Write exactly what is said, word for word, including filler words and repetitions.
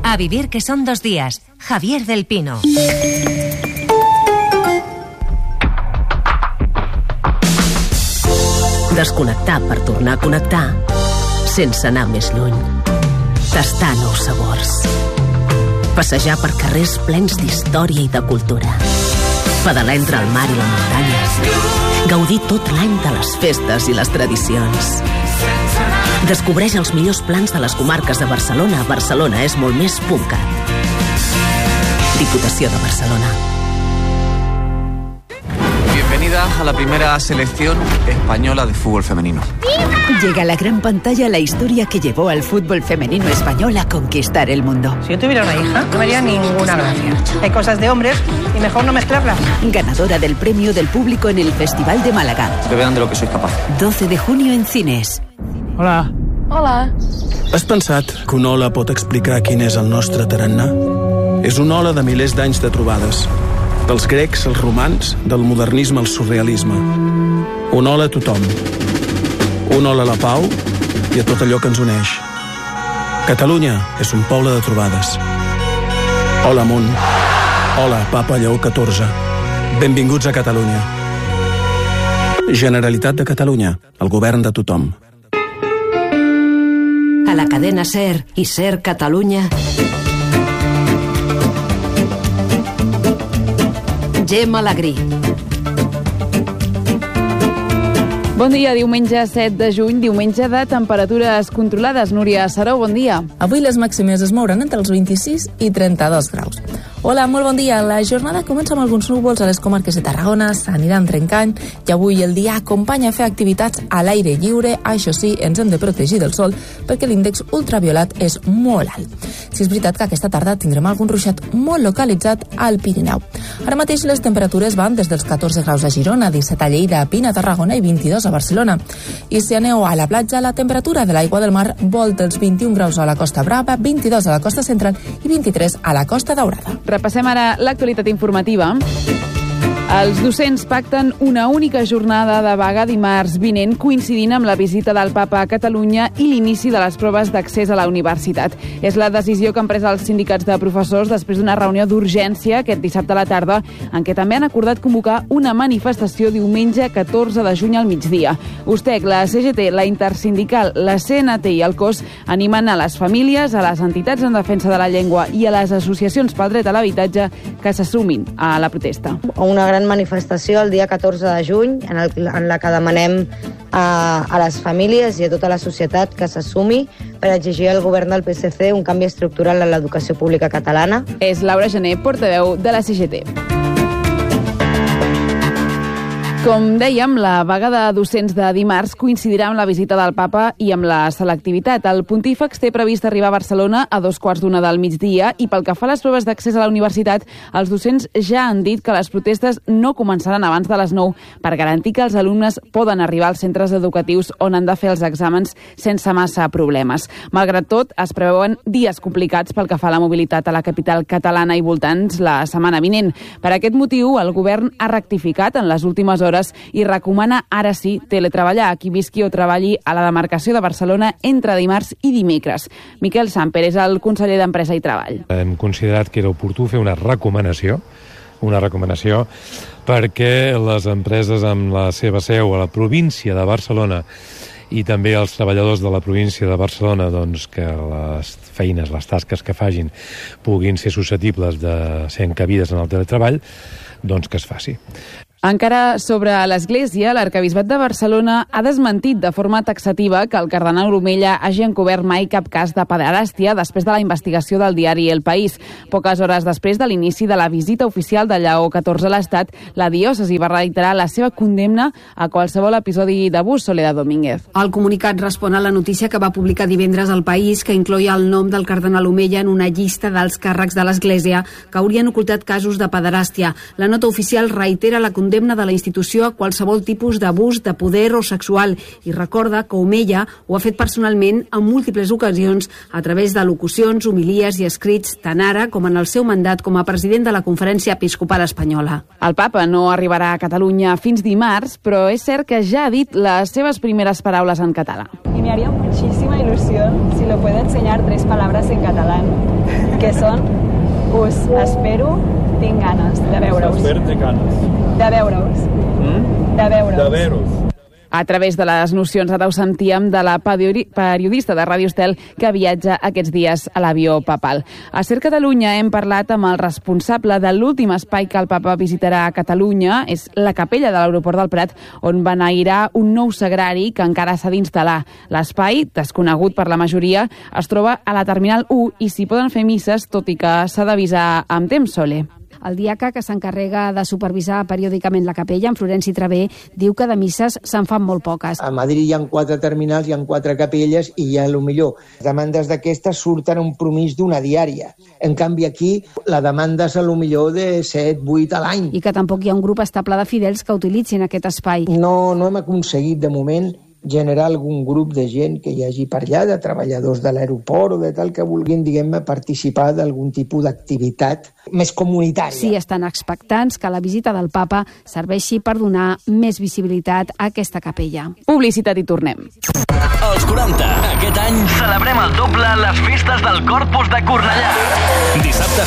A vivir que son dos días. Javier del Pino. Desconnectar per tornar a connectar sense anar més lluny. Tastar nous sabors. Passejar per carrers plens d'història i de cultura. Pedalar entre el mar i la muntanya. Gaudir tot l'any de les festes i les tradicions. Descobreix els millors plans de les comarques de Barcelona. Barcelona és molt més .cat. Diputació de Barcelona. Bienvenida a la primera selección española de fútbol femenino. Llega a la gran pantalla la historia que llevó al fútbol femenino español a conquistar el mundo. Si yo tuviera una hija, no me haría ninguna gracia. Hay cosas de hombres y mejor no mezclarlas. Ganadora del premio del público en el Festival de Málaga. Que vean de lo que sois capaz. doce de junio en cines. Hola. Hola. Has pensat que una ola pot explicar quin és el nostre tarannà? És una ola de milers d'anys de trobades. Dels grecs als romans, del modernisme al surrealisme. Una ola a tothom. Una ola a la pau i a tot allò que ens uneix. Catalunya és un poble de trobades. Hola, món. Hola, Papa Lleó catorze. Benvinguts a Catalunya. Generalitat de Catalunya, el govern de tothom. A la cadena SER i SER Catalunya. Gemma Alegrí. Bon dia, diumenge set de juny, diumenge de temperatures controlades. Núria Saró, bon dia. Avui les màximes es mouran entre els vint-i-sis i trenta-dos graus. Hola, molt bon dia. La jornada comença amb alguns núvols a les comarques de Tarragona, s'aniran trencant i avui el dia acompanya a fer activitats a l'aire lliure. Això sí, ens hem de protegir del sol perquè l'índex ultraviolat és molt alt. Si és veritat que aquesta tarda tindrem algun ruixat molt localitzat al Pirineu. Ara mateix les temperatures van des dels catorze graus a Girona, disset a Lleida, Pina, Tarragona i vint-i-dos a Barcelona. I si aneu a la platja, la temperatura de l'aigua del mar volta els vint-i-un graus a la Costa Brava, vint-i-dos a la Costa Central i vint-i-tres a la Costa Daurada. Repassem ara l'actualitat informativa. Els docents pacten una única jornada de vaga dimarts vinent, coincidint amb la visita del Papa a Catalunya i l'inici de les proves d'accés a la universitat. És la decisió que han pres els sindicats de professors després d'una reunió d'urgència aquest dissabte a la tarda, en què també han acordat convocar una manifestació diumenge catorze de juny al migdia. USTEC, la C G T, la Intersindical, la C N T i el C O S animen a les famílies, a les entitats en defensa de la llengua i a les associacions pel dret a l'habitatge que se sumin a la protesta. Una gran manifestació el dia catorze de juny en, el, en la que demanem a, a les famílies i a tota la societat que se sumi per exigir al govern del P S C un canvi estructural en l'educació pública catalana. És Laura Gené, portaveu de la C G T. Com dèiem, la vaga de docents de dimarts coincidirà amb la visita del Papa i amb la selectivitat. El pontífex té previst arribar a Barcelona a dos quarts d'una del migdia i pel que fa a les proves d'accés a la universitat, els docents ja han dit que les protestes no començaran abans de les nou per garantir que els alumnes poden arribar als centres educatius on han de fer els exàmens sense massa problemes. Malgrat tot, es preveuen dies complicats pel que fa a la mobilitat a la capital catalana i voltants la setmana vinent. Per aquest motiu, el govern ha rectificat en les últimes hores i recomana ara sí teletreballar a qui visqui o treballi a la demarcació de Barcelona entre dimarts i dimecres. Miquel Samper és el conseller d'Empresa i Treball. Hem considerat que era oportú fer una recomanació, una recomanació perquè les empreses amb la seva seu a la província de Barcelona i també els treballadors de la província de Barcelona, doncs, que les feines, les tasques que facin puguin ser susceptibles de ser encabides en el teletreball, doncs que es faci. Encara sobre l'Església, l'Arquebisbat de Barcelona ha desmentit de forma taxativa que el cardenal Omella hagi encobert mai cap cas de pederàstia després de la investigació del diari El País. Poques hores després de l'inici de la visita oficial de Lleó catorze a l'Estat, la diòcesi va reiterar la seva condemna a qualsevol episodi d'abús. Soledad Domínguez. El comunicat respon a la notícia que va publicar divendres El País, que incloïa el nom del cardenal Omella en una llista dels càrrecs de l'Església que haurien ocultat casos de pederàstia. La nota oficial reitera la condemna condemna de la institució a qualsevol tipus d'abús de poder o sexual i recorda que Omella ho ha fet personalment en múltiples ocasions a través de locucions, homilies i escrits tant ara com en el seu mandat com a president de la Conferència Episcopal Espanyola. El Papa no arribarà a Catalunya fins dimarts, però és cert que ja ha dit les seves primeres paraules en català. Y me haría muchísima ilusión si lo puedo enseñar tres palabras en catalán. què són, us espero, tinc ganes de veure-us. Espero, tinc ganes. De veure-us. Mm? De veure-us. De veure-us. A través de les nocions ara ho sentíem de la periodista de Ràdio Estel que viatja aquests dies a l'avió papal. A Ser Catalunya hem parlat amb el responsable de l'últim espai que el papa visitarà a Catalunya, és la capella de l'aeroport del Prat, on beneirar un nou sagrari que encara s'ha d'instal·lar. L'espai, desconegut per la majoria, es troba a la Terminal u i s'hi poden fer misses, tot i que s'ha d'avisar amb temps, Sole. El diaca que s'encarrega de supervisar periòdicament la capella, en Florenci Travé, diu que de misses se'n fan molt poques. A Madrid hi ha quatre terminals, hi ha quatre capelles i hi ha, a lo millor, demandes d'aquestes surten un promís d'una diària. En canvi, aquí la demanda és a lo millor de set, vuit a l'any. I que tampoc hi ha un grup estable de fidels que utilitzin aquest espai. No, no hem aconseguit, de moment, generar algun grup de gent que hi hagi per allà, de treballadors de l'aeroport o de tal, que vulguin, diguem-ne, participar d'algun tipus d'activitat més comunitària. Sí, estan expectants que la visita del papa serveixi per donar més visibilitat a aquesta capella. Publicitat i tornem. Els quaranta. Aquest any celebrem el doble les festes del Corpus de Cornellà. Dissabte